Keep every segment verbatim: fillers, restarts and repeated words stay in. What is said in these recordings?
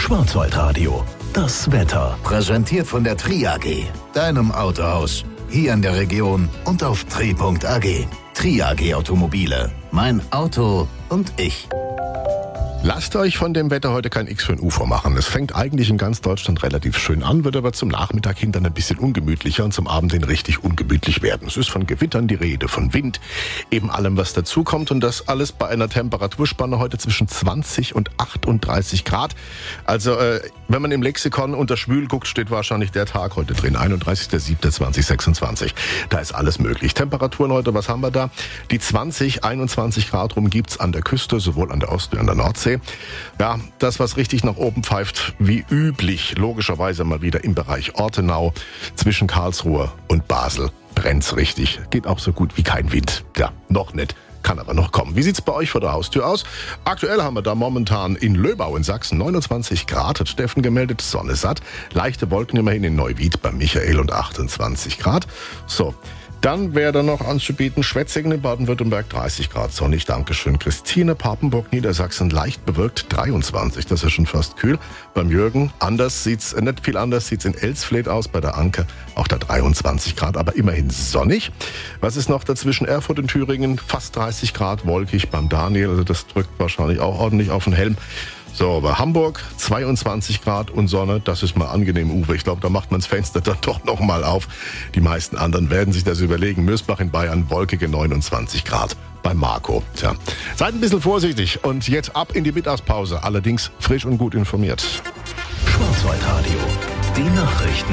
Schwarzwaldradio, das Wetter. Präsentiert von der Tri A G, deinem Autohaus. Hier in der Region und auf tri punkt a g. Tri A G Automobile. Mein Auto und ich. Lasst euch von dem Wetter heute kein X für ein U vormachen. Es fängt eigentlich in ganz Deutschland relativ schön an, wird aber zum Nachmittag hin dann ein bisschen ungemütlicher und zum Abend hin richtig ungemütlich werden. Es ist von Gewittern die Rede, von Wind, eben allem, was dazukommt. Und das alles bei einer Temperaturspanne heute zwischen zwanzig und achtunddreißig Grad. Also äh, wenn man im Lexikon unter schwül guckt, steht wahrscheinlich der Tag heute drin, einunddreißigster siebter zweitausendsechsundzwanzig. Da ist alles möglich. Temperaturen heute, was haben wir da? Die zwanzig, einundzwanzig Grad rum gibt's an der Küste, sowohl an der Ost- wie an der Nordsee. Ja, das, was richtig nach oben pfeift, wie üblich, logischerweise mal wieder im Bereich Ortenau, zwischen Karlsruhe und Basel, brennt's richtig. Geht auch so gut wie kein Wind. Ja, noch nicht. Kann aber noch kommen. Wie sieht's bei euch vor der Haustür aus? Aktuell haben wir da momentan in Löbau in Sachsen neunundzwanzig Grad, hat Steffen gemeldet, Sonne satt. Leichte Wolken immerhin in Neuwied bei Michael und achtundzwanzig Grad. So. Dann wäre da noch anzubieten, Schwetzingen in Baden-Württemberg, dreißig Grad sonnig, Dankeschön. Christine, Papenburg, Niedersachsen, leicht bewölkt, dreiundzwanzig, das ist schon fast kühl. Beim Jürgen, anders sieht's, nicht viel anders sieht's in Elsfleth aus, bei der Anke, auch da dreiundzwanzig Grad, aber immerhin sonnig. Was ist noch dazwischen? Erfurt in Thüringen, fast dreißig Grad, wolkig beim Daniel, also das drückt wahrscheinlich auch ordentlich auf den Helm. So, bei Hamburg zweiundzwanzig Grad und Sonne, das ist mal angenehm, Uwe. Ich glaube, da macht man das Fenster dann doch noch mal auf. Die meisten anderen werden sich das überlegen. Mösbach in Bayern, wolkige neunundzwanzig Grad bei Marco. Tja, seid ein bisschen vorsichtig und jetzt ab in die Mittagspause. Allerdings frisch und gut informiert. Schwarzwaldradio, die Nachrichten.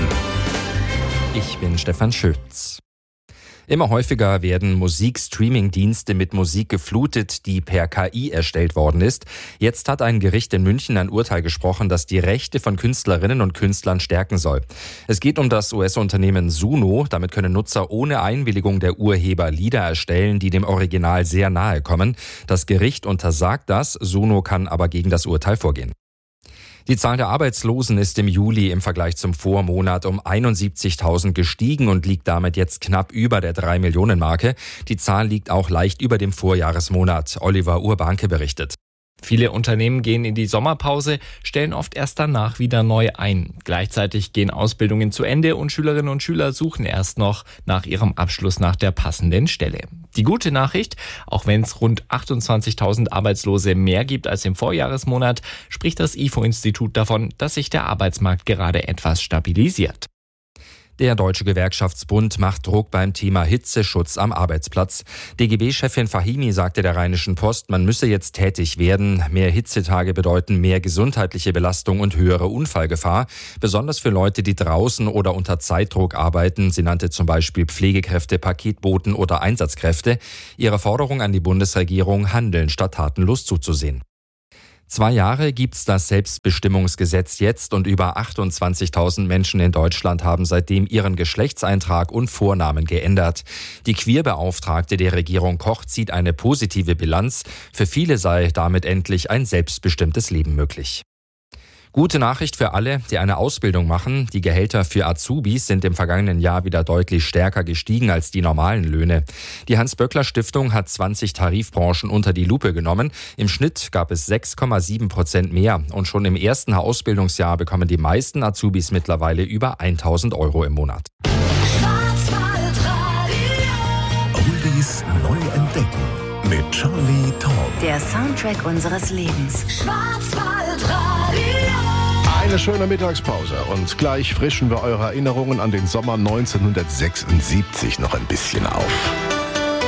Ich bin Stefan Schütz. Immer häufiger werden Musikstreaming-Dienste mit Musik geflutet, die per K I erstellt worden ist. Jetzt hat ein Gericht in München ein Urteil gesprochen, das die Rechte von Künstlerinnen und Künstlern stärken soll. Es geht um das U S-Unternehmen Suno. Damit können Nutzer ohne Einwilligung der Urheber Lieder erstellen, die dem Original sehr nahe kommen. Das Gericht untersagt das. Suno kann aber gegen das Urteil vorgehen. Die Zahl der Arbeitslosen ist im Juli im Vergleich zum Vormonat um einundsiebzigtausend gestiegen und liegt damit jetzt knapp über der drei Millionen Marke. Die Zahl liegt auch leicht über dem Vorjahresmonat. Oliver Urbanke berichtet. Viele Unternehmen gehen in die Sommerpause, stellen oft erst danach wieder neu ein. Gleichzeitig gehen Ausbildungen zu Ende und Schülerinnen und Schüler suchen erst noch nach ihrem Abschluss nach der passenden Stelle. Die gute Nachricht, auch wenn es rund achtundzwanzigtausend Arbeitslose mehr gibt als im Vorjahresmonat, spricht das I F O-Institut davon, dass sich der Arbeitsmarkt gerade etwas stabilisiert. Der Deutsche Gewerkschaftsbund macht Druck beim Thema Hitzeschutz am Arbeitsplatz. D G B-Chefin Fahimi sagte der Rheinischen Post, man müsse jetzt tätig werden. Mehr Hitzetage bedeuten mehr gesundheitliche Belastung und höhere Unfallgefahr. Besonders für Leute, die draußen oder unter Zeitdruck arbeiten. Sie nannte zum Beispiel Pflegekräfte, Paketboten oder Einsatzkräfte. Ihre Forderung an die Bundesregierung, handeln statt tatenlos zuzusehen. Zwei Jahre gibt's das Selbstbestimmungsgesetz jetzt und über achtundzwanzigtausend Menschen in Deutschland haben seitdem ihren Geschlechtseintrag und Vornamen geändert. Die Queerbeauftragte der Regierung Koch zieht eine positive Bilanz. Für viele sei damit endlich ein selbstbestimmtes Leben möglich. Gute Nachricht für alle, die eine Ausbildung machen. Die Gehälter für Azubis sind im vergangenen Jahr wieder deutlich stärker gestiegen als die normalen Löhne. Die Hans-Böckler-Stiftung hat zwanzig Tarifbranchen unter die Lupe genommen. Im Schnitt gab es sechs Komma sieben Prozent mehr. Und schon im ersten Ausbildungsjahr bekommen die meisten Azubis mittlerweile über tausend Euro im Monat. Oldies neu entdecken mit Charlie Tauber. Der Soundtrack unseres Lebens. Eine schöne Mittagspause und gleich frischen wir eure Erinnerungen an den Sommer neunzehnhundertsechsundsiebzig noch ein bisschen auf.